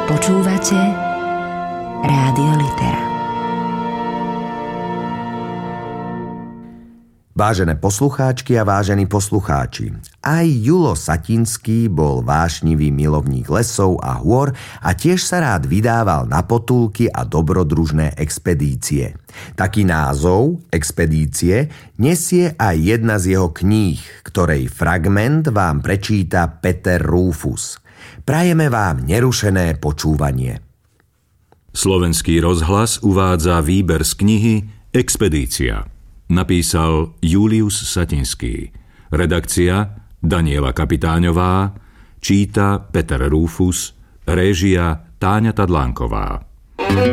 Počúvate Rádio Litera. Vážené poslucháčky a vážení poslucháči, aj Julo Satinský bol vášnivý milovník lesov a hôr a tiež sa rád vydával na potulky a dobrodružné expedície. Taký názov, Expedície, nesie aj jedna z jeho kníh, ktorej fragment vám prečíta Peter Rúfus. Prajeme vám nerušené počúvanie. Slovenský rozhlas uvádza výber z knihy Expedícia. Napísal Julius Satinský. Redakcia Daniela Kapitáňová. Číta Peter Rúfus. Réžia Táňa Tadlánková.